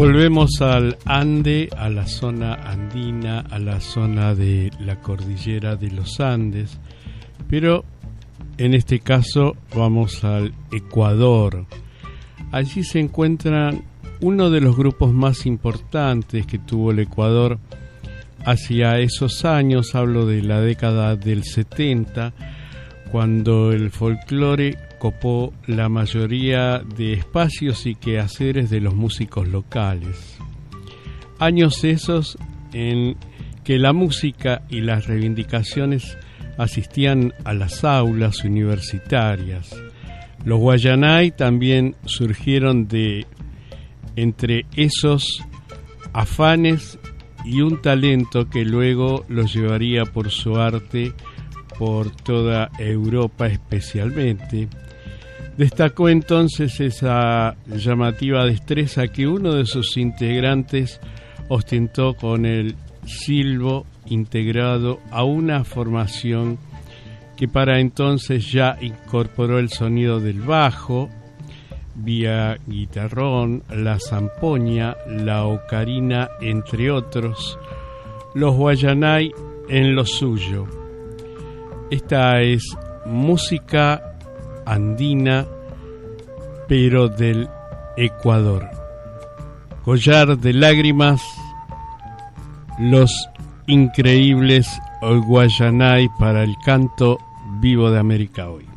Volvemos al Ande, a la zona andina, a la zona de la cordillera de los Andes, pero en este caso vamos al Ecuador. Allí se encuentran uno de los grupos más importantes que tuvo el Ecuador hacia esos años, hablo de la década del 70, cuando el folclore copó la mayoría de espacios y quehaceres de los músicos locales. Años esos en que la música y las reivindicaciones asistían a las aulas universitarias. Los guayanay también surgieron de entre esos afanes y un talento que luego los llevaría por su arte por toda Europa especialmente. Destacó entonces esa llamativa destreza que uno de sus integrantes ostentó con el silbo integrado a una formación que para entonces ya incorporó el sonido del bajo, vía guitarrón, la zampoña, la ocarina, entre otros, los guayanay en lo suyo. Esta es música andina, pero del Ecuador. Collar de lágrimas, los increíbles guayanay para el canto vivo de América hoy.